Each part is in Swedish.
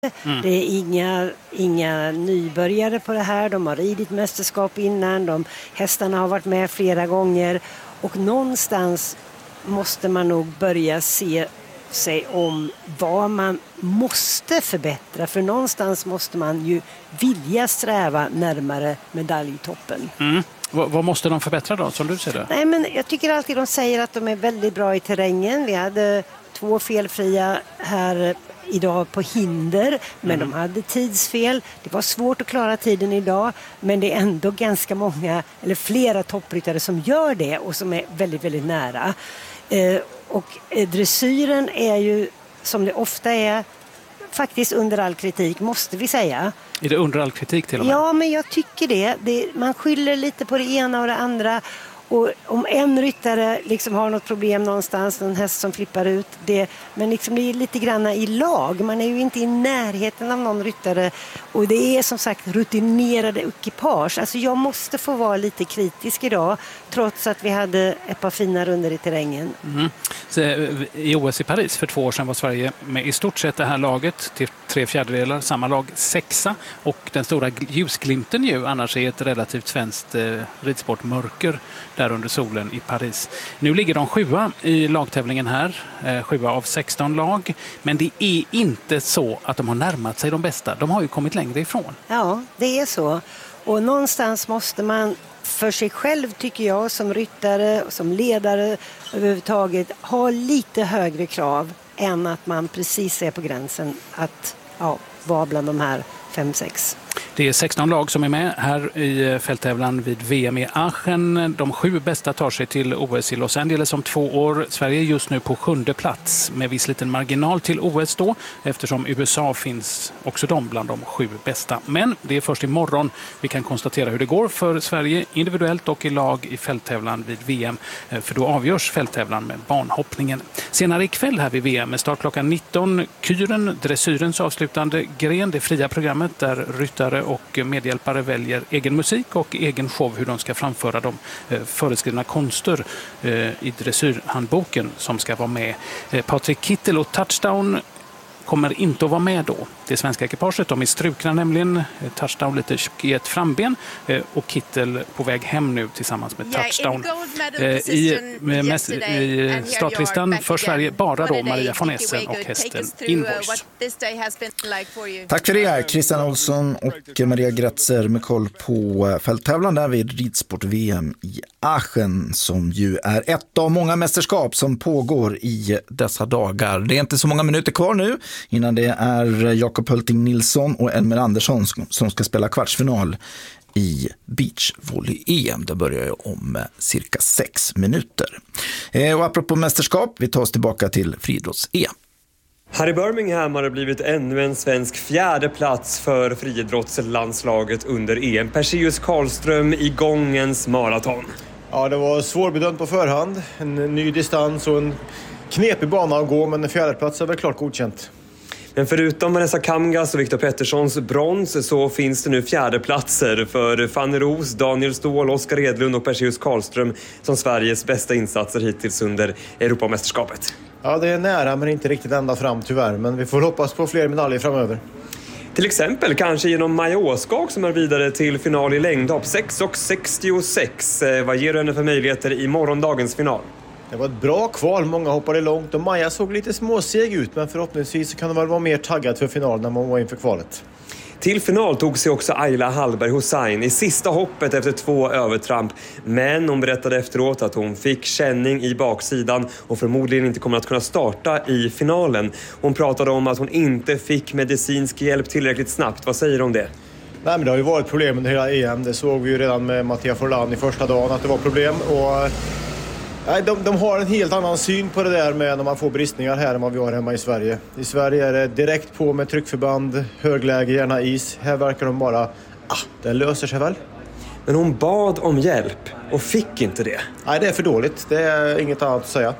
Det är inga nybörjare på det här. De har ridit mästerskap innan. Hästarna har varit med flera gånger. Och någonstans måste man nog börja se sig om vad man måste förbättra. För någonstans måste man ju vilja sträva närmare medaljtoppen. Vad måste de förbättra då, som du ser det? Nej, men jag tycker alltid de säger att de är väldigt bra i terrängen. Vi hade 2 felfria här idag på hinder, men de hade tidsfel. Det var svårt att klara tiden idag, men det är ändå ganska många eller flera toppryttare som gör det och som är väldigt, väldigt nära. Och dressyren är ju, som det ofta är, faktiskt under all kritik, måste vi säga. Är det under all kritik till och med? Ja, men jag tycker det. Man skyller lite på det ena och det andra. Och om en ryttare liksom har något problem någonstans, en häst som flippar ut det, men liksom det är lite grann i lag. Man är ju inte i närheten av någon ryttare och det är som sagt rutinerade ekipage. Alltså jag måste få vara lite kritisk idag, trots att vi hade ett par fina runder i terrängen. Så, i OS i Paris för 2 år sedan var Sverige med i stort sett det här laget till 3/4, samma lag 6, och den stora ljusglimten ju annars är ett relativt svenskt ridsportmörker där under solen i Paris. Nu ligger de 7 i lagtävlingen här, 7 av 16 lag, men det är inte så att de har närmat sig de bästa. De har ju kommit längre ifrån. Ja, det är så. Och någonstans måste man för sig själv, tycker jag, som ryttare och som ledare överhuvudtaget ha lite högre krav än att man precis är på gränsen att vara bland de här 5-6. Det är 16 lag som är med här i fälttävlan vid VM i Aachen. De 7 bästa tar sig till OS i Los Angeles om 2 år. Sverige är just nu på 7:e plats med viss liten marginal till OS då, eftersom USA finns också de bland de 7 bästa. Men det är först imorgon vi kan konstatera hur det går för Sverige individuellt och i lag i fälttävlan vid VM, för då avgörs fälttävlan med banhoppningen. Senare ikväll här vid VM med start klockan 19, Kyren, dressyrens avslutande gren, det fria programmet där ryttare och medhjälpare väljer egen musik och egen show hur de ska framföra de föreskrivna konster i dressyrhandboken som ska vara med. Patrik Kittel och Touchdown kommer inte att vara med då. Det svenska ekipaget, de är strukna nämligen. Touchdown lite i ett framben och Kittel på väg hem nu tillsammans med Touchdown. I startlistan för Sverige bara då Maria von Essen och hästen Invoice. Tack för det, Christian Olsson och Maria Gretzer med koll på fälttävlan där vid ridsport-VM i Aachen, som ju är ett av många mästerskap som pågår i dessa dagar. Det är inte så många minuter kvar nu innan det är Jakob Hölting Nilsson och Elmer Andersson som ska spela kvartsfinal i beachvolley-EM. Det börjar ju om cirka 6 minuter. Och apropå mästerskap, vi tar oss tillbaka till friidrotts-EM. Här i Birmingham har det blivit ännu en svensk 4:e plats för friidrottslandslaget under EM. Perseus Karlström i gångens maraton. Ja, det var svårbedömt på förhand. En ny distans och en knepig bana att gå, men en 4:e plats är väl klart godkänt. Men förutom Vanessa Kamgas och Viktor Petterssons brons så finns det nu 4:e platser för Fanny Ros, Daniel Ståhl, Oskar Edlund och Perseus Karlström som Sveriges bästa insatser hittills under Europamästerskapet. Ja, det är nära men inte riktigt ända fram tyvärr, men vi får hoppas på fler medaljer framöver. Till exempel kanske genom Maja Åskog som är vidare till final i längdhopp 6,66. Vad ger du henne för möjligheter i morgondagens final? Det var ett bra kval, många hoppade långt och Maja såg lite småseg ut, men förhoppningsvis kan hon väl vara mer taggad för finalen när man var inför kvalet. Till final tog sig också Ayla Hallberg Hussein i sista hoppet efter 2 övertramp. Men hon berättade efteråt att hon fick känning i baksidan och förmodligen inte kommer att kunna starta i finalen. Hon pratade om att hon inte fick medicinsk hjälp tillräckligt snabbt. Vad säger du om det? Nej, men det har ju varit problem under hela EM. Det såg vi ju redan med Mattia Forlan i första dagen att det var problem. Och de har en helt annan syn på det där med när man får bristningar här än vad vi har hemma i Sverige. I Sverige är det direkt på med tryckförband, högläge, gärna is. Här verkar de bara, det löser sig väl. Men hon bad om hjälp och fick inte det. Nej, det är för dåligt. Det är inget annat att säga.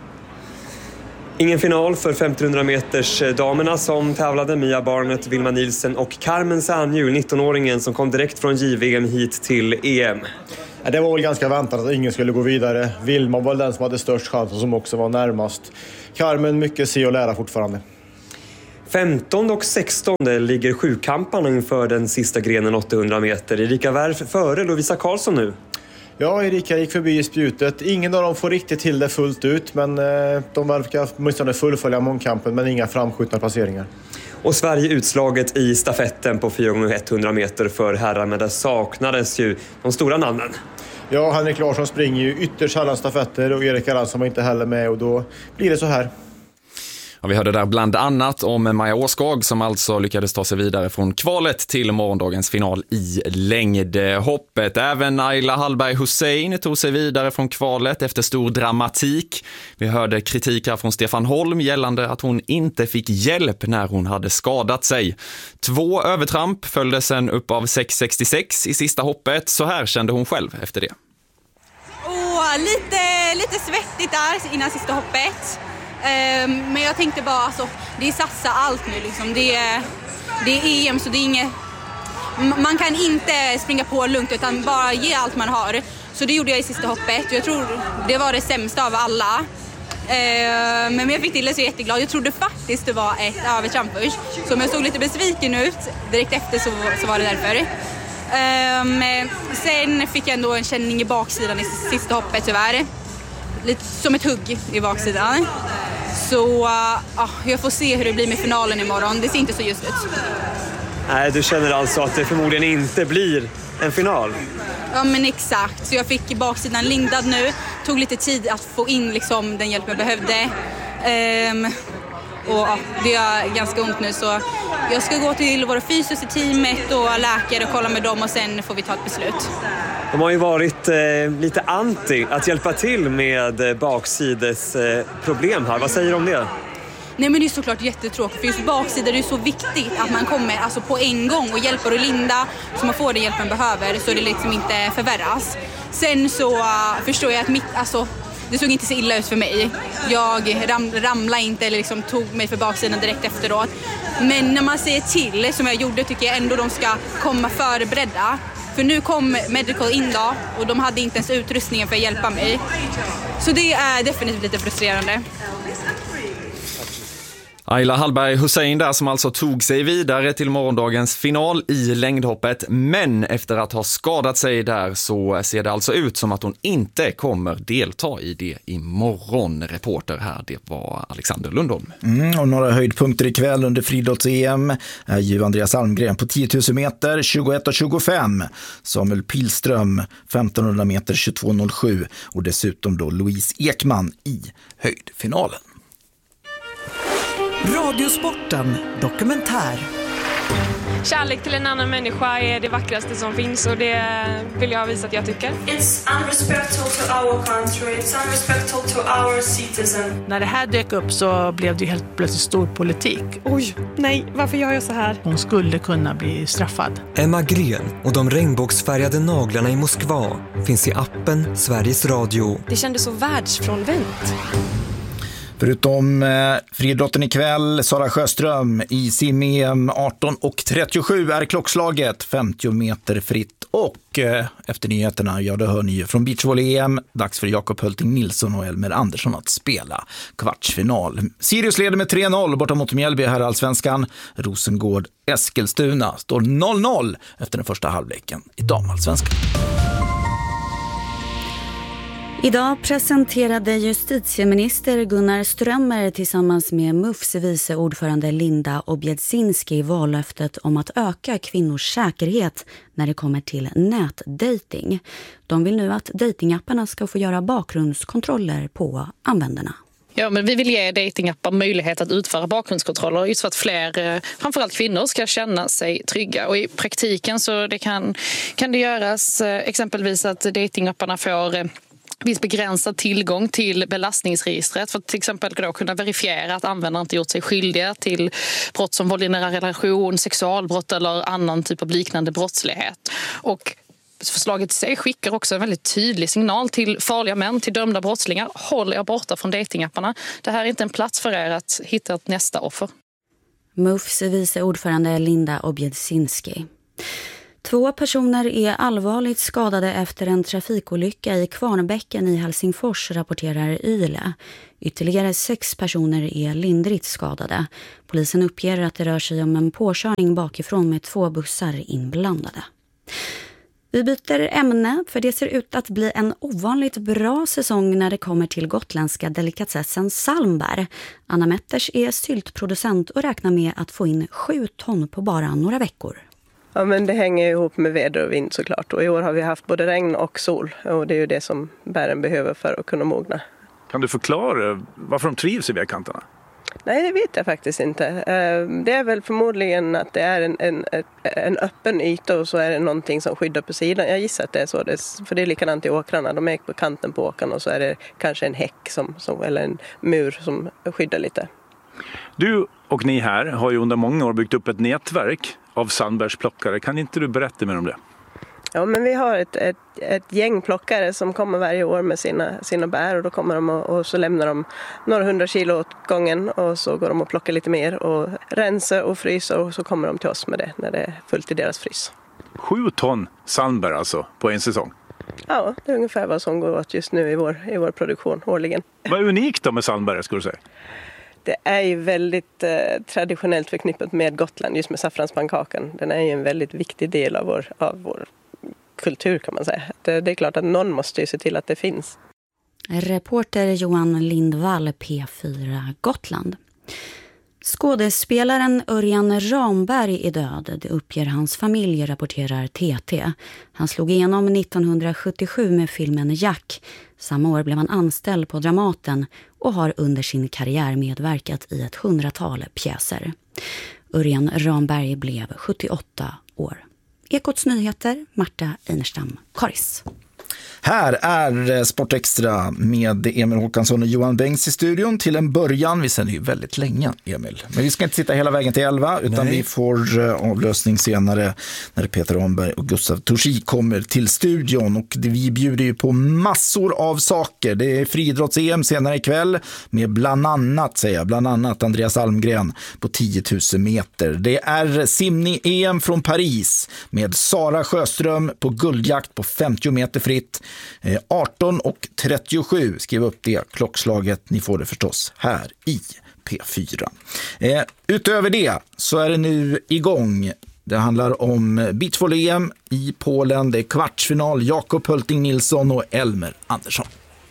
Ingen final för 1500 meters damerna som tävlade. Mia Barnett, Vilma Nielsen och Carmen Sanju, 19-åringen som kom direkt från JVM hit till EM. Det var väl ganska väntat att ingen skulle gå vidare. Vilma var den som hade störst chans och som också var närmast. Carmen, mycket se och lära fortfarande. 15 och 16 ligger sjukamparna inför den sista grenen 800 meter. Erika Wärf före Lovisa Karlsson nu. Ja, Erika gick förbi i spjutet. Ingen av dem får riktigt till det fullt ut, men de verkar åtminstone fullfölja mångkampen, men inga framskjutna placeringar. Och Sverige utslaget i stafetten på 4x100 meter för herrar, men där saknades ju de stora namnen. Ja, Henrik Larsson springer ju ytterst alla stafetter och Erik Erlandsson var inte heller med och då blir det så här. Ja, vi hörde där bland annat om Maja Åskog som alltså lyckades ta sig vidare från kvalet till morgondagens final i längdhoppet. Även Ayla Hallberg Hussein tog sig vidare från kvalet efter stor dramatik. Vi hörde kritik här från Stefan Holm gällande att hon inte fick hjälp när hon hade skadat sig. 2 övertramp följde sen upp av 6.66 i sista hoppet. Så här kände hon själv efter det. Lite svettigt där innan sista hoppet. Men jag tänkte bara, alltså, det är satsa allt nu liksom. Det är EM, så det är inget, man kan inte springa på lugnt utan bara ge allt man har. Så det gjorde jag i sista hoppet. Jag tror det var det sämsta av alla. Men jag fick till det, så jätteglad. Jag trodde faktiskt det var ett övertramp först. Så om jag såg lite besviken ut direkt efter så var det därför. Sen fick jag ändå en känning i baksidan i sista hoppet tyvärr. Lite som ett hugg i baksidan. Så jag får se hur det blir med finalen imorgon. Det ser inte så just ut. Nej, du känner alltså att det förmodligen inte blir en final? Ja, men exakt. Så jag fick baksidan lindad nu. Tog lite tid att få in liksom den hjälp jag behövde. Och det är ganska ont nu, så jag ska gå till våra fysios i teamet och läkare och kolla med dem och sen får vi ta ett beslut. De har ju varit lite anti att hjälpa till med baksides problem här. Vad säger du om det? Nej, men det är såklart jättetråkigt, för just baksidan är det så viktigt att man kommer alltså på en gång och hjälper och linda så man får den hjälp man behöver så det liksom inte förvärras. Sen så förstår jag att det såg inte så illa ut för mig. Jag ramlade inte eller liksom tog mig för baksidan direkt efteråt. Men när man säger till, som jag gjorde, tycker jag ändå de ska komma förberedda. För nu kom Medical in då och de hade inte ens utrustningen för att hjälpa mig. Så det är definitivt lite frustrerande. Ayla Hallberg Hussein där som alltså tog sig vidare till morgondagens final i längdhoppet. Men efter att ha skadat sig där så ser det alltså ut som att hon inte kommer delta i det imorgon. Reporter här, det var Alexander Lundholm. Och några höjdpunkter ikväll under friidrotts-EM är ju Andreas Almgren på 10 000 meter 21.25. Samuel Pilström 1500 meter 22.07 och dessutom då Louise Ekman i höjdfinalen. Radiosporten dokumentär. Kärlek till en annan människa är det vackraste som finns och det vill jag visa att jag tycker. It's unrespectful to our country, it's unrespectful to our citizen. När det här dök upp så blev det helt plötsligt stor politik. Oj, nej, varför gör jag så här? Hon skulle kunna bli straffad. Emma Gren och de regnbågsfärgade naglarna i Moskva finns i appen Sveriges Radio. Det kändes så världsfrånvänt. Förutom friidrotten ikväll, Sara Sjöström i sim-EM 18.37 är klockslaget 50 meter fritt. Och efter nyheterna, ja, då hör ni från beachvolley-EM, dags för Jakob Hölting Nilsson och Elmer Andersson att spela kvartsfinal. Sirius leder med 3-0 borta mot Mjällby här i Allsvenskan. Rosengård Eskilstuna står 0-0 efter den första halvleken i damallsvenskan. Idag presenterade justitieminister Gunnar Strömmer tillsammans med MUFs vice ordförande Linda Objedzinski vallöftet om att öka kvinnors säkerhet när det kommer till nätdating. De vill nu att datingapparna ska få göra bakgrundskontroller på användarna. Ja, men vi vill ge datingappar möjlighet att utföra bakgrundskontroller just för att fler, framförallt kvinnor, ska känna sig trygga. Och i praktiken så kan det göras exempelvis att datingapparna får viss begränsad tillgång till belastningsregistret för att till exempel då kunna verifiera att användaren inte gjort sig skyldiga till brott som våld i nära relation, sexualbrott eller annan typ av liknande brottslighet. Och förslaget i sig skickar också en väldigt tydlig signal till farliga män, till dömda brottslingar. Håll er borta från datingapparna. Det här är inte en plats för er att hitta ett nästa offer. MUFs vice ordförande Linda Objedzinski. 2 personer är allvarligt skadade efter en trafikolycka i Kvarnbäcken i Helsingfors, rapporterar YLE. Ytterligare 6 personer är lindrigt skadade. Polisen uppger att det rör sig om en påkörning bakifrån med 2 bussar inblandade. Vi byter ämne, för det ser ut att bli en ovanligt bra säsong när det kommer till gotländska delikatessen salmbär. Anna Metters är syltproducent och räknar med att få in 7 ton på bara några veckor. Ja, men det hänger ihop med väder och vind såklart. Och i år har vi haft både regn och sol. Och det är ju det som bären behöver för att kunna mogna. Kan du förklara varför de trivs i vägkanterna? Nej, det vet jag faktiskt inte. Det är väl förmodligen att det är en öppen yta och så är det någonting som skyddar på sidan. Jag gissar att det är så. För det är likadant i åkrarna. De är på kanten på åkrarna och så är det kanske en häck eller en mur som skyddar lite. Du och ni här har ju under många år byggt upp ett nätverk av sandbärsplockare. Kan inte du berätta mer om det? Ja, men vi har ett gäng plockare som kommer varje år med sina bär och då kommer de och så lämnar de några 100 kilo åt gången och så går de och plockar lite mer och rensar och fryser och så kommer de till oss med det när det är fullt i deras frys. 7 ton sandbär alltså på en säsong? Ja, det är ungefär vad som går åt just nu i vår produktion årligen. Vad är unikt då med sandbär, skulle du säga? Det är ju väldigt traditionellt förknippat med Gotland, just med saffranspannkakan. Den är ju en väldigt viktig del av vår kultur, kan man säga. Det är klart att någon måste ju se till att det finns. Reporter Johan Lindvall, P4 Gotland. Skådespelaren Örjan Ramberg är död. Det uppger hans familj, rapporterar TT. Han slog igenom 1977 med filmen Jack. Samma år blev han anställd på Dramaten och har under sin karriär medverkat i ett 100-tal pjäser. Örjan Ramberg blev 78 år. Ekots nyheter, Marta Einerstam, Karis. Här är Sportextra med Emil Håkansson och Johan Bengts i studion till en början. Vi sänder ju väldigt länge, Emil. Men vi ska inte sitta hela vägen till 11 utan vi får avlösning senare när Peter Ramberg och Gustav Torsi kommer till studion. Och vi bjuder ju på massor av saker. Det är friidrotts-EM senare ikväll med bland annat Andreas Almgren på 10 000 meter. Det är simning-EM från Paris med Sara Sjöström på guldjakt på 50 meter fritt. 18:37, skriv upp det klockslaget, ni får det förstås här i P4. Utöver det så är det nu igång. Det handlar om beachvolley-EM i Polen. Det är kvartsfinal, Jakob Hölting Nilsson och Elmer Andersson.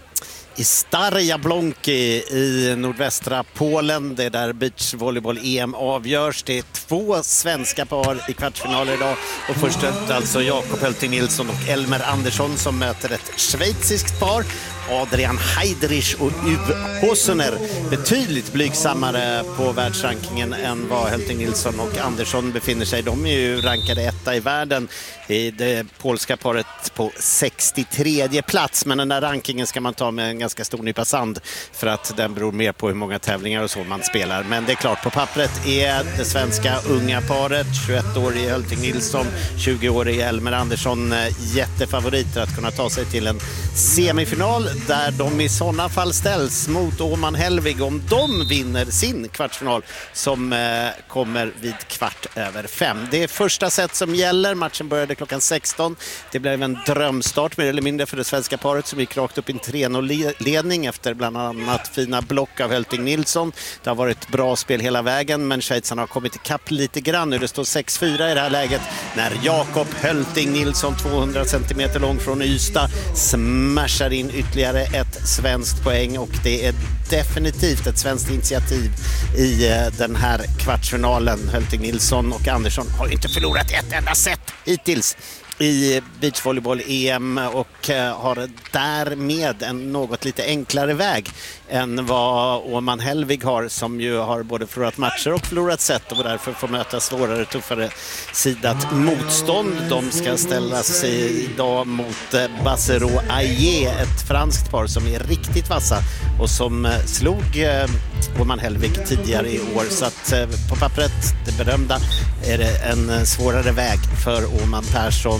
I Stara Jablonki i nordvästra Polen, det är där beachvolleyboll-EM avgörs. Det är 2 svenska par i kvartsfinal idag och först ut alltså Jakob Hölting Nilsson och Elmer Andersson som möter ett schweiziskt par. Adrian Heidrich och Uwe Hosener, betydligt blygsammare på världsrankingen än vad Hölting Nilsson och Andersson befinner sig. De är ju rankade 1 i världen, i det polska paret på 63:e plats. Men den där rankingen ska man ta med en ganska stor nypa sand för att den beror mer på hur många tävlingar och så man spelar. Men det är klart, på pappret är det svenska unga paret, 21-årig Hölting Nilsson, 20-årig Elmer Andersson, jättefavoriter att kunna ta sig till en semifinal där de i sådana fall ställs mot Åman Helvig om de vinner sin kvartsfinal som kommer vid 4:15. Det är första set som gäller. Matchen började klockan 16. Det blev en drömstart mer eller mindre för det svenska paret som gick rakt upp i en 3-0-ledning efter bland annat fina block av Hölting Nilsson. Det har varit bra spel hela vägen, men schweizarna har kommit ikapp lite grann. Nu det står 6-4 i det här läget när Jakob Hölting Nilsson, 200 cm lång från Ystad, smashar in ytterligare ett svenskt poäng och det är definitivt ett svenskt initiativ i den här kvartsfinalen. Hölting Nilsson och Andersson har inte förlorat ett enda set hittills i beachvolleyboll-EM och har därmed en något lite enklare väg än vad Åman Helvig har, som ju har både förlorat matcher och förlorat set och därför får möta svårare, tuffare sidat motstånd. De ska ställa sig idag mot Bassero Aie, ett franskt par som är riktigt vassa och som slog Åman Helvig tidigare i år. Så att på pappret, det berömda, är det en svårare väg för Åman Persson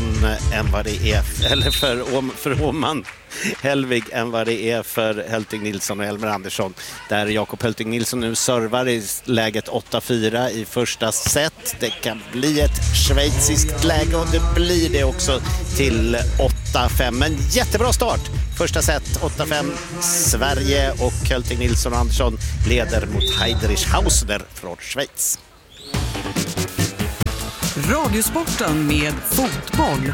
än vad det är, eller för Åman Hellvig än vad det är för Hölting Nilsson och Elmer Andersson. Där Jakob Hölting Nilsson nu servar i läget 8-4 i första set. Det kan bli ett schweiziskt läge och det blir det också till 8-5. Men jättebra start. Första set 8-5. Sverige och Hölting Nilsson och Andersson leder mot Heidrich Hausner från Schweiz. Radiosporten med fotboll.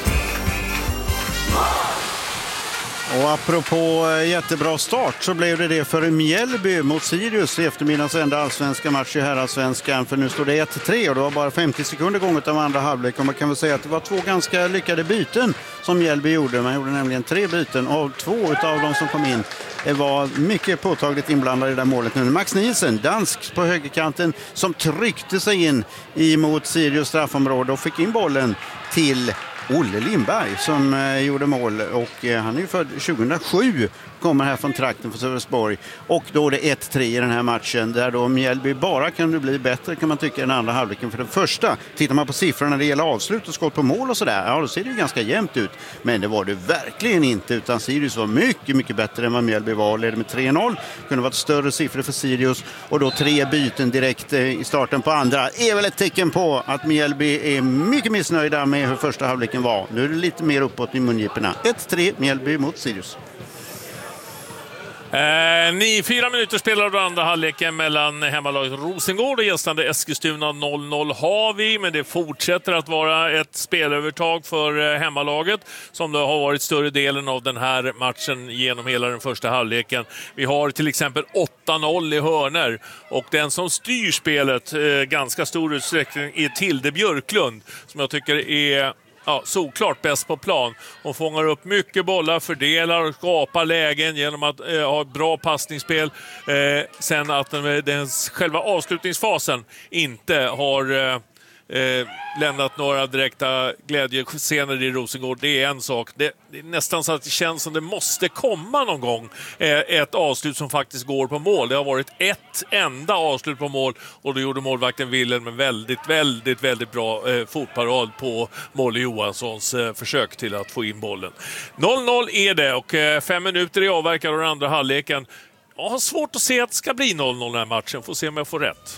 Och apropå jättebra start så blev det för Mjällby mot Sirius i eftermiddagens enda allsvenska match i herrallsvenskan. För nu står det 1-3 och det var bara 50 sekunder gånget av andra halvlek. Och man kan väl säga att det var 2 ganska lyckade byten som Mjällby gjorde. Man gjorde nämligen 3 byten och 2 av de som kom in var mycket påtagligt inblandade i det där målet. Nu Max Nielsen, dansk på högerkanten, som tryckte sig in mot Sirius straffområde och fick in bollen till Olle Lindberg som gjorde mål, och han är ju född 2007, kommer här från trakten för Sölvesborg, och då är det 1-3 i den här matchen där då Mjällby bara kan det bli bättre, kan man tycka, i den andra halvleken. För den första, tittar man på siffrorna när det gäller avslut och skott på mål och sådär, ja då ser det ju ganska jämnt ut, men det var det verkligen inte, utan Sirius var mycket, mycket bättre än vad Mjällby var, ledde med 3-0, kunde varit större siffror för Sirius, och då 3 byten direkt i starten på andra är väl ett tecken på att Mjällby är mycket missnöjda med hur första halvleken var. Nu är det lite mer uppåt i mungiporna. 1-3 Mjällby mot Sirius. 4 minuter spelar då andra halvleken mellan hemmalaget Rosengård och gästande Eskilstuna. 0-0 har vi, men det fortsätter att vara ett spelövertag för hemmalaget som det har varit större delen av den här matchen genom hela den första halvleken. Vi har till exempel 8-0 i hörner, och den som styr spelet ganska stor utsträckning är Tilde Björklund, som jag tycker är såklart bäst på plan. Hon fångar upp mycket bollar, fördelar och skapar lägen genom att ha ett bra passningsspel. Sen att den själva avslutningsfasen inte har lämnat några direkta glädjescener i Rosengård. Det är en sak. Det är nästan så att det känns som det måste komma någon gång ett avslut som faktiskt går på mål. Det har varit ett enda avslut på mål, och då gjorde målvakten Wilhelm en väldigt bra fotparad på Molle Johanssons försök till att få in bollen. 0-0 är det, och 5 minuter i avverkad av den andra halvleken. Jag har svårt att se att det ska bli 0-0 den här matchen. Får se om jag får rätt.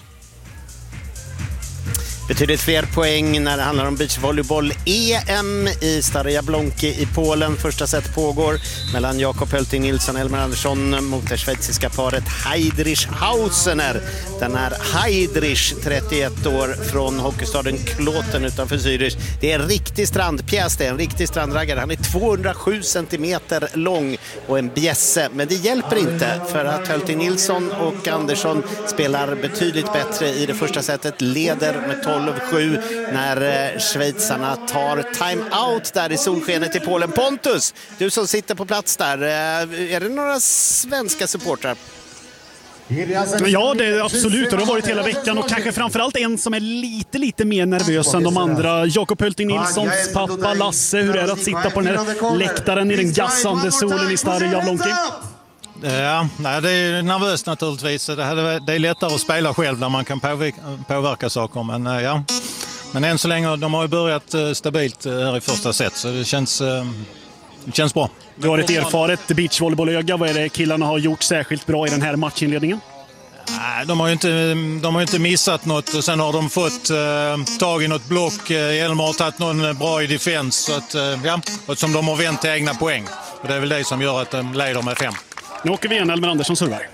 Betydligt fler poäng när det handlar om beachvolleyboll EM i Stare Jablonki i Polen. Första set pågår mellan Jakob Hölting Nilsson och Elmer Andersson mot det schweiziska paret Heidrich Hausner. Den är Heidrich, 31 år, från hockeystaden Kloten utanför Zürich. Det är en riktig strandpjäs, det är en riktig strandraggare. Han är 207 centimeter lång och en bjässe, men det hjälper inte för att Hölting Nilsson och Andersson spelar betydligt bättre i det första setet, leder med 12-7 när schweizarna tar time-out där i solskenet i Polen. Pontus, du som sitter på plats där, är det några svenska supportrar? Ja, det är absolut. Det har varit hela veckan, och kanske framförallt en som är lite mer nervös än de andra. Jakob Hölting Nilssons pappa Lasse, hur är det att sitta på den här läktaren i den gassande solen i Stare Jablonki? Ja, det är nervöst naturligtvis. Det är lättare att spela själv när man kan påverka saker. Men ja, men än så länge, de har ju börjat stabilt här i första set, så det känns bra. Du har ett erfaret beachvolleybollöga. Vad är det killarna har gjort särskilt bra i den här matchinledningen? De har ju inte missat något, och sen har de fått tag i något block. Elmer har tagit någon bra i defense, så att, ja, och som de har vänt till egna poäng. Och det är väl det som gör att de leder med 5. Nu åker vi igen, Elmer Andersson servar.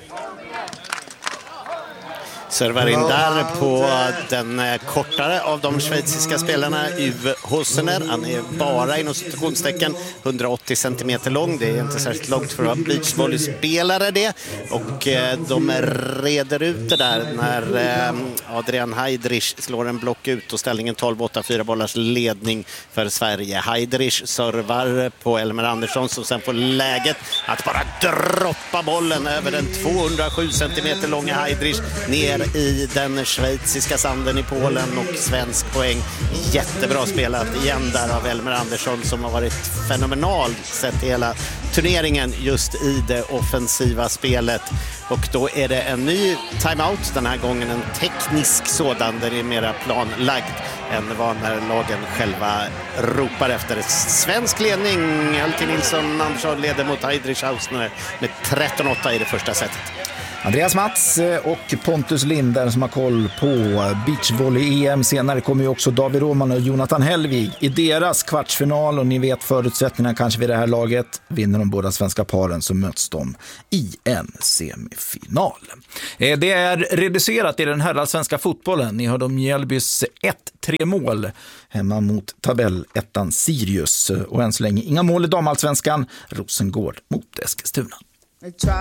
Servar in där på den kortare av de schweiziska spelarna, Yves Hossener. Han är bara inom citationstecken 180 cm lång. Det är inte särskilt långt för att vara beachvolleyspelare det. Och de reder ut det där när Adrian Heidrich slår en block ut och ställningen 12-8, 4 bollars ledning för Sverige. Heidrich servar på Elmer Andersson som sen får läget att bara droppa bollen över den 207 cm långa Heidrich ner i den schweiziska sanden i Polen, och svensk poäng. Jättebra spelat igen där av Elmer Andersson, som har varit fenomenal sett hela turneringen just i det offensiva spelet. Och då är det en ny timeout, den här gången en teknisk sådan där det är mera planlagt än vad när lagen själva ropar efter. Svensk ledning. Helke Nilsson Andersson leder mot Heidrich Hausner med 13-8 i det första setet. Andreas Mats och Pontus Linder som har koll på beachvolley-EM. Senare kommer ju också David Roman och Jonathan Hellvig i deras kvartsfinal. Och ni vet förutsättningarna kanske vid det här laget. Vinner de båda svenska paren så möts de i en semifinal. Det är reducerat i den här svenska fotbollen. Ni hörde om Mjällbys 1-3 mål hemma mot tabellettan Sirius. Och än så länge inga mål i damallsvenskan. Rosengård mot Eskilstuna.